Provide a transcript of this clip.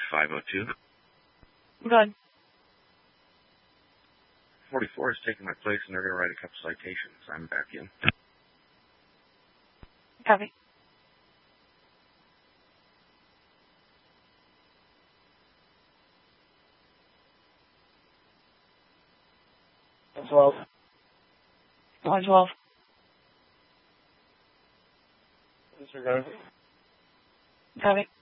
502. Good. 44 is taking my place, and they're going to write a couple citations. I'm back in. Copy. Twelve. 112. Disregard. Copy.